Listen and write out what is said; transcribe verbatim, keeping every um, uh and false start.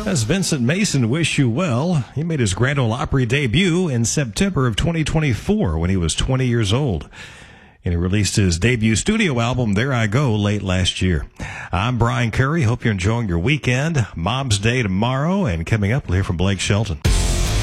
As Vincent Mason wish you well. He made his Grand Ole Opry debut in September of twenty twenty-four when he was twenty years old. And he released his debut studio album, There I Go, late last year. I'm Brian Curry. Hope you're enjoying your weekend. Mom's Day tomorrow, and coming up, we'll hear from Blake Shelton.